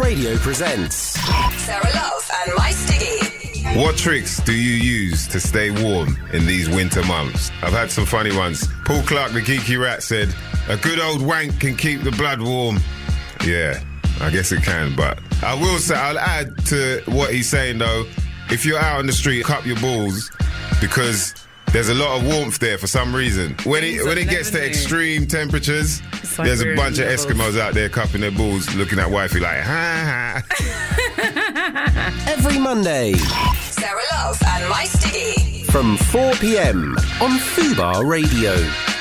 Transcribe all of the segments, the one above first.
Radio presents Sarah Love and My Stiggy. What tricks do you use to stay warm in these winter months? I've had some funny ones. Paul Clark, the geeky rat, said, a good old wank can keep the blood warm. Yeah, I guess it can, but I will say, I'll add to what he's saying though, if you're out on the street, cup your balls, because there's a lot of warmth there for some reason. When it gets to extreme temperatures, like there's a bunch of Eskimos out there cupping their balls, looking at wifey like, ha ha. every Monday Sarah Love and My Stiggy. from 4 p.m. on Fubar Radio.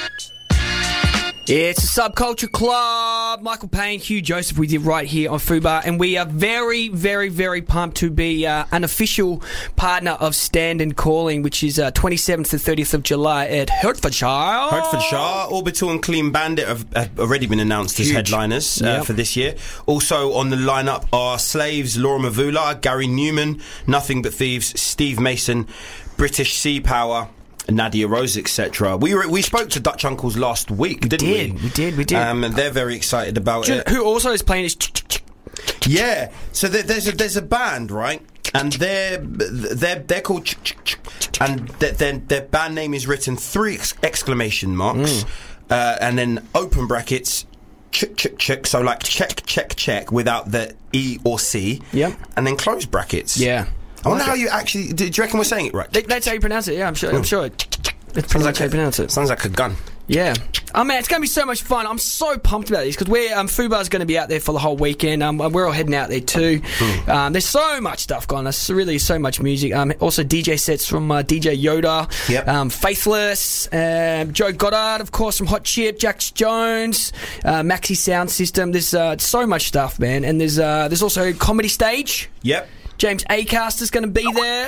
It's a Subculture Club. Michael Payne, Hugh Joseph with you right here on Fubar, and we are very, very, very pumped to be an official partner of Stand and Calling, which is 27th to 30th of July at Hertfordshire. Orbital and Clean Bandit have already been announced as headliners for this year. Also on the lineup are Slaves, Laura Mavula, Gary Newman, Nothing But Thieves, Steve Mason, British Sea Power, Nadia Rose, etc. We spoke to Dutch Uncles last week, didn't we? We did. And they're very excited about it. Who also is playing is... Yeah, so there's a band, right? And they're called and their band name is written 3 exclamation marks and then open brackets chick, so like check without the E or C, and then close brackets. I wonder how you actually... Do you reckon we're saying it right? That's how you pronounce it, yeah, I'm sure. That's pretty much how you pronounce it. Sounds like a gun. Yeah. Oh, man, it's going to be so much fun. I'm so pumped about this because Fubar's going to be out there for the whole weekend. We're all heading out there too. There's so much stuff going on. There's really so much music. Also DJ sets from DJ Yoda, Faithless, Joe Goddard, of course, from Hot Chip, Jax Jones, Maxi Sound System. There's so much stuff, man. And there's also Comedy Stage. Yep. James Acaster is going to be there.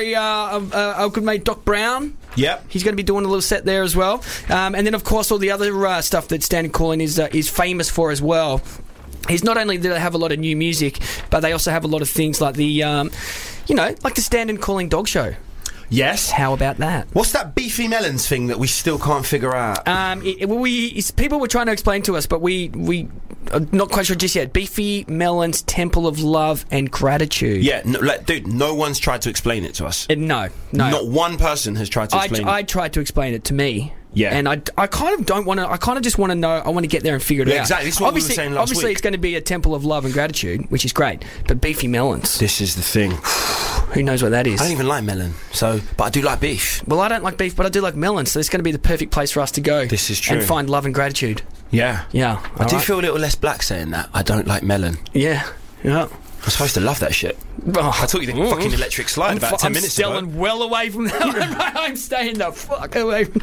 Our good mate Doc Brown. Yep. He's going to be doing a little set there as well. And then, of course, all the other stuff that Stand and Calling is famous for as well. Is not only do they have a lot of new music, but they also have a lot of things like the, like the Stand and Calling dog show. Yes. How about that? What's that beefy melons thing that we still can't figure out? People were trying to explain to us, but we are not quite sure just yet. Beefy Melons, Temple of Love and Gratitude. Yeah, no one's tried to explain it to us. No. Not one person has tried to explain it. I tried to explain it to me. Yeah. And I kind of don't want to... I kind of just want to know... I want to get there and figure it out. Exactly. This is what we were saying last Obviously, week. it's going to be a Temple of Love and Gratitude, which is great. But Beefy Melons... This is the thing. Who knows what that is? I don't even like melon, but I do like beef. Well, I don't like beef, but I do like melons, so it's going to be the perfect place for us to go. This is true. And find love and gratitude. Yeah. Yeah. I do feel a little less black saying that. I don't like melon. Yeah. Yeah. I'm supposed to love that shit. Oh, I taught you the fucking electric slide about 10 minutes ago. I'm still well away from that one. I'm staying the fuck away from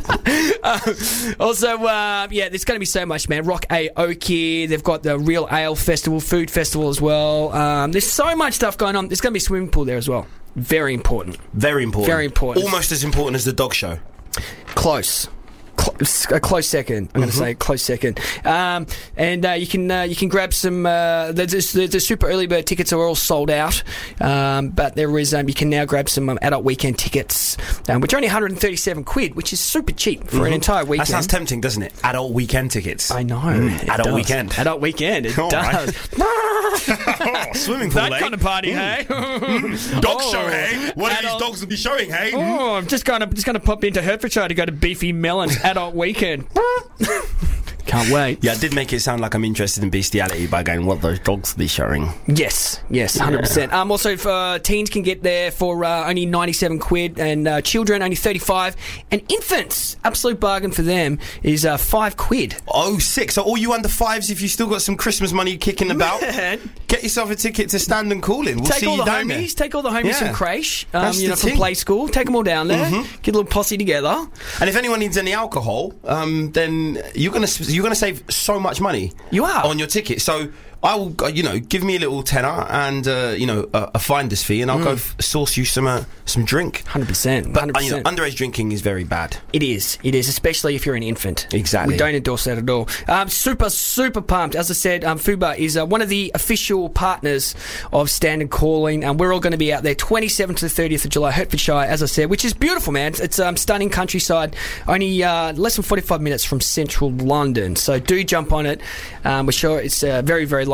that one. Also, there's going to be so much, man. Rock Aoki. They've got the Real Ale Festival, Food Festival as well. There's so much stuff going on. There's going to be a swimming pool there as well. Very important. Very important. Very important. Almost as important as the dog show. Close. A close second. I'm going to say close second. And you can grab some. The super early bird tickets are all sold out, but there is you can now grab some adult weekend tickets, which are only £137, which is super cheap for an entire weekend. That sounds tempting, doesn't it? Adult weekend tickets. I know. Adult weekend. Adult weekend. It all does. Right. Swimming pool, that kind of party, hey? Dog show, hey? What are these dogs will be showing, hey? Oh, I'm just gonna pop into Hertfordshire to go to Beefy Melons adult weekend. Can't wait. Yeah, I did make it sound like I'm interested in bestiality by going, what those dogs be showing. Yes, 100%. Also, for teens can get there for only £97, and children only $35, and infants, absolute bargain for them, is £5. Oh, sick. So all you under fives, if you still got some Christmas money kicking about, man, get yourself a ticket to Stand and Calling. We'll take see all you the down homies, there. Take all the homies from creche, from play school, take them all down there, get a little posse together. And if anyone needs any alcohol, then you're gonna save so much money. You are on your ticket. So I will, give me a little tenner and a finder's fee, and I'll go source you some drink. 100%. But underage drinking is very bad. It is, especially if you're an infant. Exactly. We don't endorse that at all. Super pumped. As I said, Fubar is one of the official partners of Stand and Calling, and we're all going to be out there 27th to the 30th of July, Hertfordshire, as I said, which is beautiful, man. It's stunning countryside, only less than 45 minutes from central London. So do jump on it. We're sure it's very, very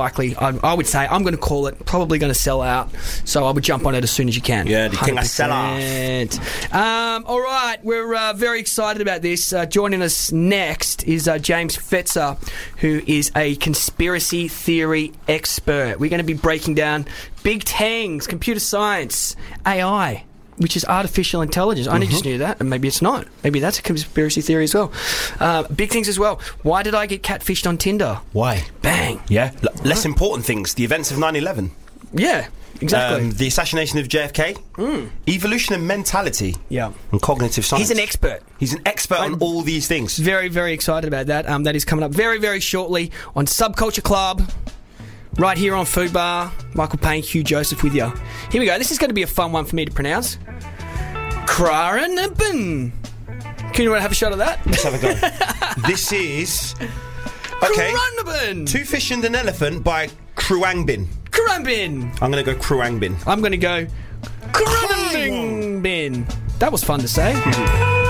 likely, I would say, I'm going to call it, probably going to sell out. So I would jump on it as soon as you can. Yeah, the thing I sell off. All right, we're very excited about this. Joining us next is James Fetzer, who is a conspiracy theory expert. We're going to be breaking down big things, computer science, AI, which is artificial intelligence. I only just knew that, and maybe it's not. Maybe that's a conspiracy theory as well. Big things as well. Why did I get catfished on Tinder? Why? Bang. Yeah. Less important things. The events of 9/11. Yeah, exactly. The assassination of JFK. Evolution of mentality. Yeah. And cognitive science. He's an expert. He's an expert on all these things. Very, very excited about that. That is coming up very, very shortly on Subculture Club. Right here on Food Bar. Michael Payne, Hugh Joseph with you. Here we go. This is going to be a fun one for me to pronounce. Kraranabin. Can you want to have a shot of that? Let's have a go. This is... Okay. Kraranabin. Two Fish and an Elephant by Khruangbin. Khruangbin. I'm going to go Khruangbin. I'm going to go Khruangbin. That was fun to say.